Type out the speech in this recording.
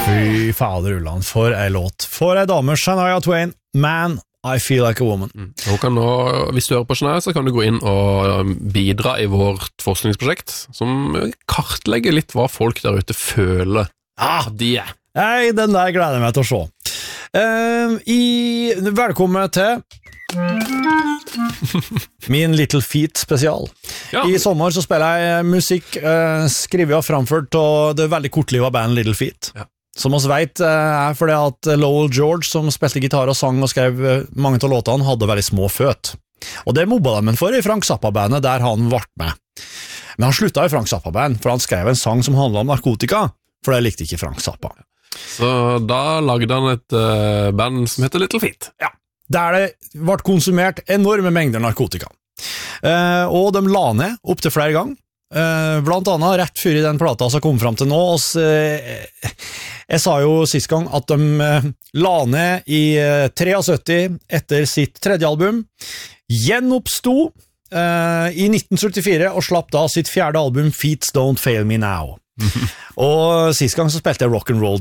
Fy fader Ulland, for ei låt. For ei dame, Shania Twain, Man, I Feel Like a Woman. Hun kan nå, hvis du hører på Shania, så kan du gå inn og bidra i vårt forskningsprosjekt, som kartlegger litt hva folk der ute føler de er. Nei, den der gleder jeg meg til å se. Velkommen til min Little Feat spesial. Ja. I sommer så spiller jeg musikk skrevet og framført av det veldig kortlivet band Little Feat. Ja. Som oss vet fordi at Lowell George, som spilte gitar og sang og skrev mange av låtene, hadde veldig små føt. Og det mobba de for i Frank Zappa-bandet der han ble med. Men han slutta i Frank Zappa-band, for han skrev en sang som handlet om narkotika, for det likte ikke Frank Zappa. Så da lagde han et band som heter Little Feat. Ja, der det ble konsumert enorme mengder narkotika. Og de la ned opp til flere ganger. Blant annet rett før i den plata som kom frem til nå. Jeg sa jo sist gang at de la ned i 73 etter sitt tredje album, gjenoppsto i 1974 og slapp da sitt fjerde album Feats Don't Fail Me Now. Og sist gang så spilte jeg rock'n'roll